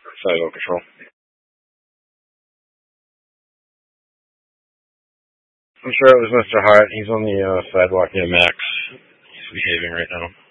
Sidewalk control. I'm sure it was Mr. Hart. He's on the sidewalk near Max. He's behaving right now.